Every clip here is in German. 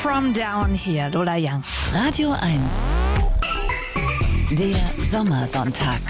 From Down Here, Lola Young. Radio 1. Der Sommersonntag.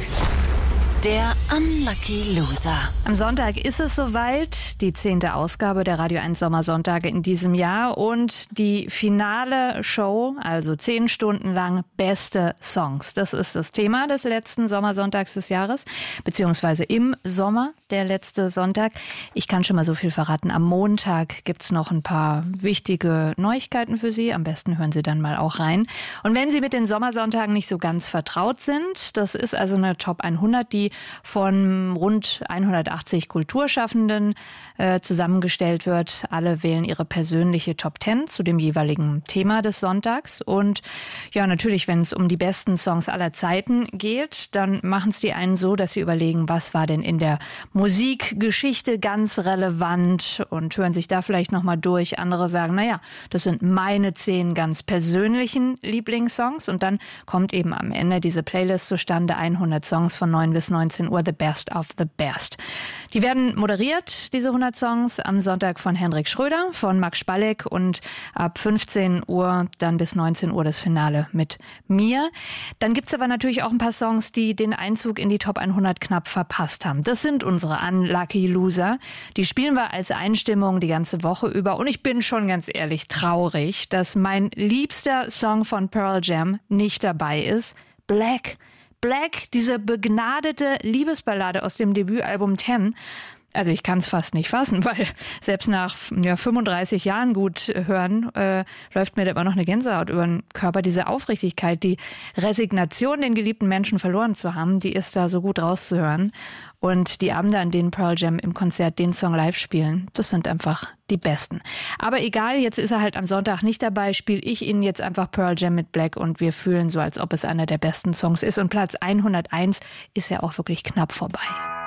Der Unlucky Loser. Am Sonntag ist es soweit, die 10. Ausgabe der Radio 1 Sommersonntage in diesem Jahr und die finale Show, also 10 Stunden lang beste Songs. Das ist das Thema des letzten Sommersonntags des Jahres, beziehungsweise im Sommer, der letzte Sonntag. Ich kann schon mal so viel verraten, am Montag gibt's noch ein paar wichtige Neuigkeiten für Sie. Am besten hören Sie dann mal auch rein. Und wenn Sie mit den Sommersonntagen nicht so ganz vertraut sind, das ist also eine Top 100, die von rund 180 Kulturschaffenden zusammengestellt wird. Alle wählen ihre persönliche Top 10 zu dem jeweiligen Thema des Sonntags. Und ja, natürlich, wenn es um die besten Songs aller Zeiten geht, dann machen es die einen so, dass sie überlegen, was war denn in der Musikgeschichte ganz relevant und hören sich da vielleicht nochmal durch. Andere sagen, naja, das sind meine 10 ganz persönlichen Lieblingssongs. Und dann kommt eben am Ende diese Playlist zustande, 100 Songs von 9 bis 19 Uhr, the best of the best. Die werden moderiert, diese 100 Songs, am Sonntag von Hendrik Schröder, von Max Spalleck und ab 15 Uhr dann bis 19 Uhr das Finale mit mir. Dann gibt's aber natürlich auch ein paar Songs, die den Einzug in die Top 100 knapp verpasst haben. Das sind unsere Unlucky Loser. Die spielen wir als Einstimmung die ganze Woche über. Und ich bin schon ganz ehrlich traurig, dass mein liebster Song von Pearl Jam nicht dabei ist. Black, diese begnadete Liebesballade aus dem Debütalbum 10. Also ich kann es fast nicht fassen, weil selbst nach 35 Jahren gut hören, läuft mir da immer noch eine Gänsehaut über den Körper. Diese Aufrichtigkeit, die Resignation, den geliebten Menschen verloren zu haben, die ist da so gut rauszuhören. Und die Abende, an denen Pearl Jam im Konzert den Song live spielen, das sind einfach die besten. Aber egal, jetzt ist er halt am Sonntag nicht dabei, spiele ich Ihnen jetzt einfach Pearl Jam mit Black und wir fühlen so, als ob es einer der besten Songs ist. Und Platz 101 ist ja auch wirklich knapp vorbei.